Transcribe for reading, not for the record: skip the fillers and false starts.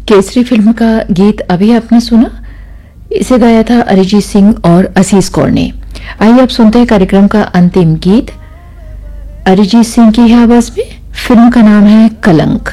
Kesari film का गीत अभी आपने सुना। इसे गाया था अरिजीत सिंह और असीस कौर ने। आइए अब सुनते हैं कार्यक्रम का अंतिम गीत अरिजीत सिंह की आवाज में। फिल्म का नाम है कलंक।